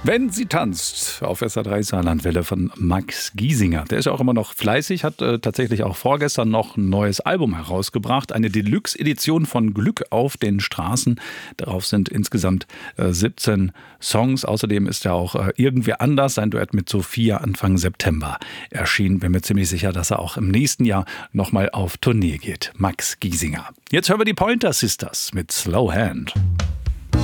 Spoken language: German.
Wenn sie tanzt, auf SR3 Saarlandwelle von Max Giesinger. Der ist ja auch immer noch fleißig, hat tatsächlich auch vorgestern noch ein neues Album herausgebracht. Eine Deluxe-Edition von Glück auf den Straßen. Darauf sind insgesamt 17 Songs. Außerdem ist ja auch Irgendwer anders, sein Duett mit Sophia Anfang September erschienen. Bin mir ziemlich sicher, dass er auch im nächsten Jahr nochmal auf Tournee geht. Max Giesinger. Jetzt hören wir die Pointer Sisters mit Slow Hand.